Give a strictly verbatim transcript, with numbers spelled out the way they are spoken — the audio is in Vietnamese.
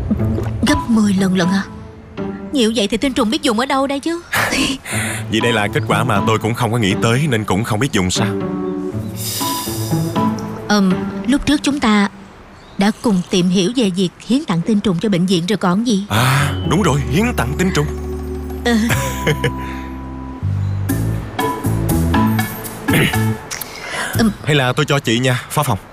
Gấp mười lần lận hả? Nhiều vậy thì tinh trùng biết dùng ở đâu đây chứ? Vì đây là kết quả mà tôi cũng không có nghĩ tới, nên cũng không biết dùng sao. Ừm, lúc trước chúng ta đã cùng tìm hiểu về việc hiến tặng tinh trùng cho bệnh viện rồi còn gì. À đúng rồi, hiến tặng tinh trùng. Ừ. Hay là tôi cho chị nha, phó phòng.